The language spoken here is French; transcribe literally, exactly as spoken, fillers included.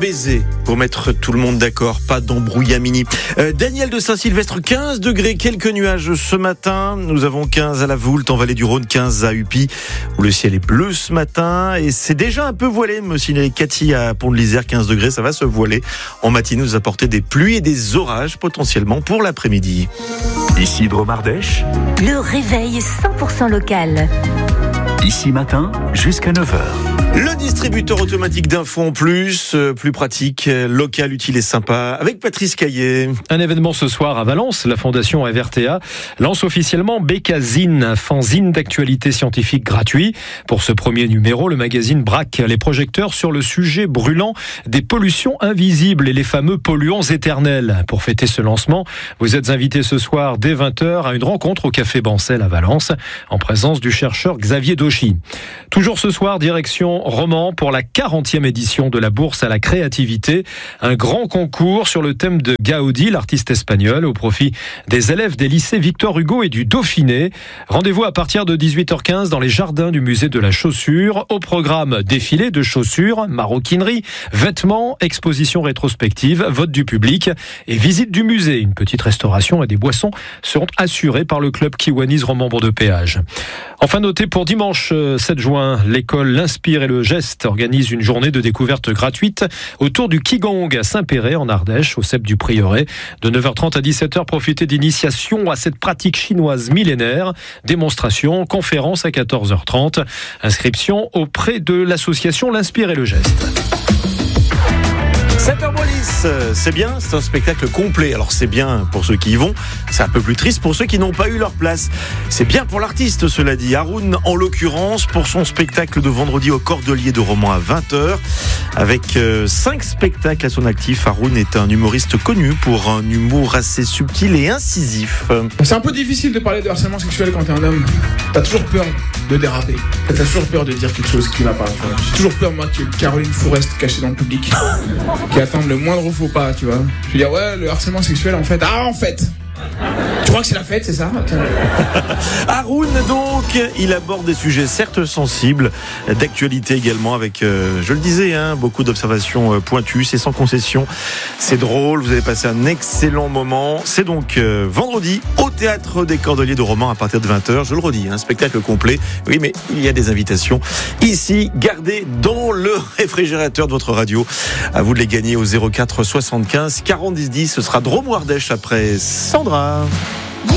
baiser pour mettre tout le monde d'accord, pas d'embrouillamini. Euh, Daniel de Saint-Sylvestre, quinze degrés, quelques nuages ce matin. Nous avons quinze à la Voulte, en Vallée du Rhône, quinze à Upi, où le ciel est bleu ce matin. Et c'est déjà un peu voilé, me signalait Cathy à Pont de l'Isère, quinze degrés, ça va se voiler. En matinée, nous apporter des pluies et des orages potentiellement pour l'après-midi. Ici Dromardèche. Le réveil cent pour cent local. Ici matin, jusqu'à neuf heures. Le distributeur automatique d'infos en plus, euh, plus pratique, euh, local, utile et sympa, avec Patrice Caillet. Un événement ce soir à Valence. La Fondation R T A lance officiellement Bécazine, un fanzine d'actualité scientifique gratuit. Pour ce premier numéro, le magazine braque les projecteurs sur le sujet brûlant des pollutions invisibles et les fameux polluants éternels. Pour fêter ce lancement, vous êtes invité ce soir dès vingt heures à une rencontre au Café Bancel à Valence, en présence du chercheur Xavier Dauchy. Toujours ce soir, direction Romans pour la quarantième édition de la Bourse à la créativité. Un grand concours sur le thème de Gaudi, l'artiste espagnol, au profit des élèves des lycées Victor Hugo et du Dauphiné. Rendez-vous à partir de dix-huit heures quinze dans les jardins du musée de la chaussure. Au programme, défilé de chaussures, maroquinerie, vêtements, exposition rétrospective, vote du public et visite du musée. Une petite restauration et des boissons seront assurées par le club Kiwanis Romans-Bourg-de-Péage. Enfin, notez pour dimanche sept juin, l'école L'Inspire et le Geste organise une journée de découverte gratuite autour du Qigong à Saint-Péret en Ardèche, au C E P du Prieuré. De neuf heures trente à dix-sept heures, profitez d'initiation à cette pratique chinoise millénaire. Démonstration, conférence à quatorze heures trente. Inscription auprès de l'association L'Inspire et le Geste. sept heures moins dix, c'est bien, c'est un spectacle complet. Alors c'est bien pour ceux qui y vont, c'est un peu plus triste pour ceux qui n'ont pas eu leur place. C'est bien pour l'artiste, cela dit. Haroun, en l'occurrence, pour son spectacle de vendredi au Cordelier de Romans à vingt heures. Avec euh, cinq spectacles à son actif, Haroun est un humoriste connu pour un humour assez subtil et incisif. C'est un peu difficile de parler de harcèlement sexuel quand t'es un homme. T'as toujours peur de déraper. T'as toujours peur de dire quelque chose qui va pas. J'ai toujours peur, moi, que Caroline Fourest cachée dans le public, qui attendent le moindre faux pas, tu vois. Je veux dire, ouais, le harcèlement sexuel, en fait. Ah, en fait tu crois que c'est la fête, c'est ça? Haroun, donc, il aborde des sujets certes sensibles, d'actualité également, avec, euh, je le disais, hein, beaucoup d'observations euh, pointues, c'est sans concession, c'est drôle, vous avez passé un excellent moment. C'est donc euh, vendredi au Théâtre des Cordeliers de Romans à partir de vingt heures, je le redis, un spectacle complet. Oui, mais il y a des invitations ici, gardez dans le réfrigérateur de votre radio. À vous de les gagner au zéro quatre soixante-quinze quarante dix dix, ce sera Dromardèche après Sandra.